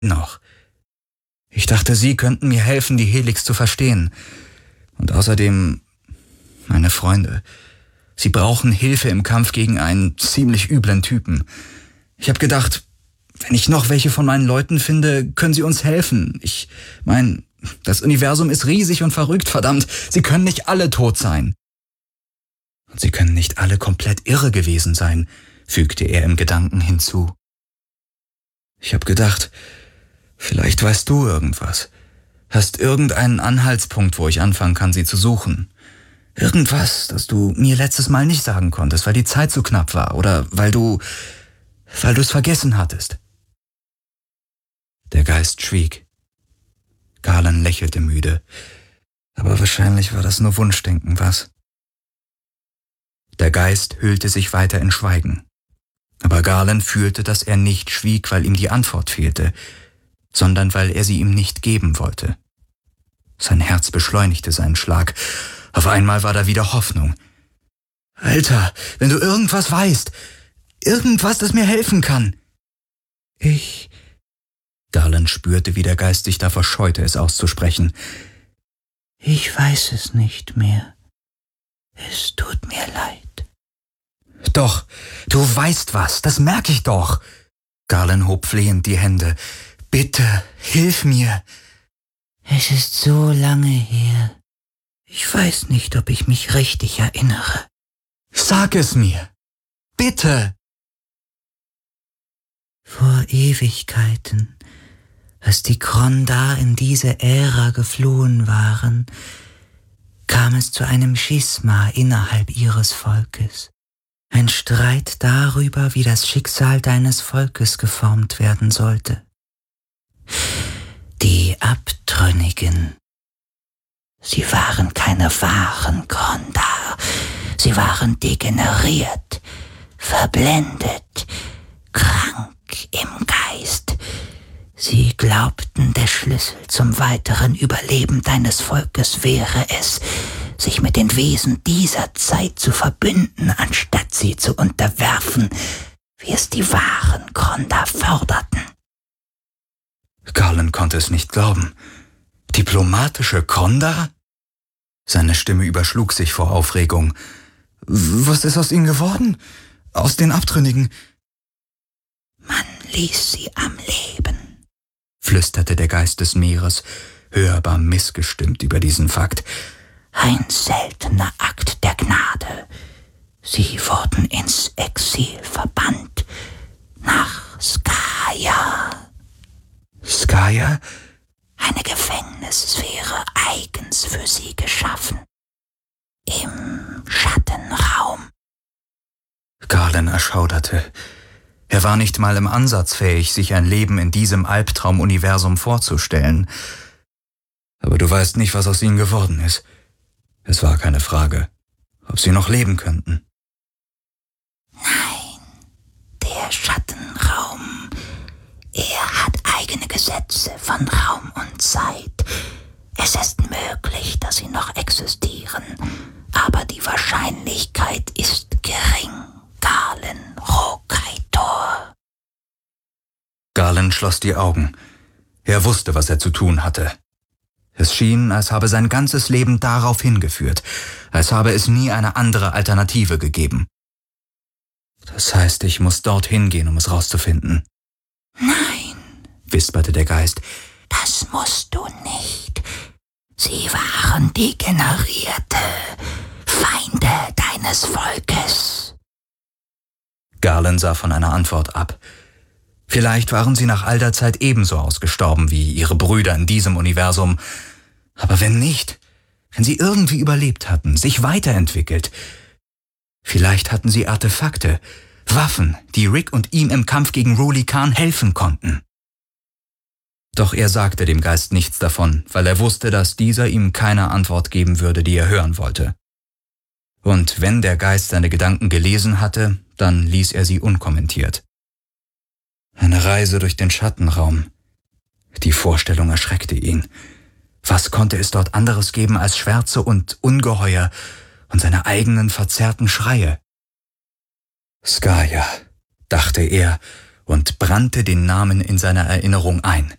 noch. Ich dachte, Sie könnten mir helfen, die Helix zu verstehen. Und außerdem, meine Freunde, Sie brauchen Hilfe im Kampf gegen einen ziemlich üblen Typen. Ich habe gedacht, wenn ich noch welche von meinen Leuten finde, können sie uns helfen. Ich meine, das Universum ist riesig und verrückt, verdammt. Sie können nicht alle tot sein. Und sie können nicht alle komplett irre gewesen sein, fügte er im Gedanken hinzu. Ich habe gedacht, vielleicht weißt du irgendwas. Hast irgendeinen Anhaltspunkt, wo ich anfangen kann, sie zu suchen. Irgendwas, das du mir letztes Mal nicht sagen konntest, weil die Zeit zu knapp war oder weil du es vergessen hattest. Der Geist schwieg. Galen lächelte müde. Aber wahrscheinlich war das nur Wunschdenken, was? Der Geist hüllte sich weiter in Schweigen. Aber Galen fühlte, dass er nicht schwieg, weil ihm die Antwort fehlte, sondern weil er sie ihm nicht geben wollte. Sein Herz beschleunigte seinen Schlag. Auf einmal war da wieder Hoffnung. Alter, wenn du irgendwas weißt, irgendwas, das mir helfen kann. Galen spürte, wie der Geist sich davor scheute, es auszusprechen. Ich weiß es nicht mehr. Es tut mir leid. Doch, du weißt was, das merke ich doch. Galen hob flehend die Hände. Bitte, hilf mir. Es ist so lange her. Ich weiß nicht, ob ich mich richtig erinnere. Sag es mir. Bitte. Vor Ewigkeiten, als die Krondar in diese Ära geflohen waren, kam es zu einem Schisma innerhalb ihres Volkes. Ein Streit darüber, wie das Schicksal deines Volkes geformt werden sollte. Die Abtrünnigen. Sie waren keine wahren Krondar. Sie waren degeneriert, verblendet, krank im Geist. Sie glaubten, der Schlüssel zum weiteren Überleben deines Volkes wäre es, sich mit den Wesen dieser Zeit zu verbünden, anstatt sie zu unterwerfen, wie es die wahren Krondar forderten. Galen konnte es nicht glauben. Diplomatische Krondar? Seine Stimme überschlug sich vor Aufregung. Was ist aus ihnen geworden? Aus den Abtrünnigen? Man ließ sie am Leben, flüsterte der Geist des Meeres, hörbar missgestimmt über diesen Fakt. Ein seltener Akt der Gnade. Sie wurden ins Exil verbannt, nach Skaya. Skaya? Eine Gefängnissphäre eigens für sie geschaffen. Im Schattenraum. Galen erschauderte. Er war nicht mal im Ansatz fähig, sich ein Leben in diesem Albtraumuniversum vorzustellen. Aber du weißt nicht, was aus ihnen geworden ist. Es war keine Frage, ob sie noch leben könnten. Nein, der Schattenraum, er hat eigene Gesetze von Raum und Zeit. Es ist möglich, dass sie noch existieren, aber die Wahrscheinlichkeit ist gering. Galen Rokaitor. Galen schloss die Augen. Er wusste, was er zu tun hatte. Es schien, als habe sein ganzes Leben darauf hingeführt, als habe es nie eine andere Alternative gegeben. Das heißt, ich muss dorthin gehen, um es rauszufinden. Nein, wisperte der Geist, das musst du nicht. Sie waren degenerierte Feinde deines Volkes. Galen sah von einer Antwort ab. Vielleicht waren sie nach all der Zeit ebenso ausgestorben wie ihre Brüder in diesem Universum. Aber wenn nicht, wenn sie irgendwie überlebt hatten, sich weiterentwickelt, vielleicht hatten sie Artefakte, Waffen, die Rick und ihm im Kampf gegen Ruli Khan helfen konnten. Doch er sagte dem Geist nichts davon, weil er wusste, dass dieser ihm keine Antwort geben würde, die er hören wollte. Und wenn der Geist seine Gedanken gelesen hatte, dann ließ er sie unkommentiert. Eine Reise durch den Schattenraum. Die Vorstellung erschreckte ihn. Was konnte es dort anderes geben als Schwärze und Ungeheuer und seine eigenen verzerrten Schreie? Skaya, dachte er und brannte den Namen in seiner Erinnerung ein.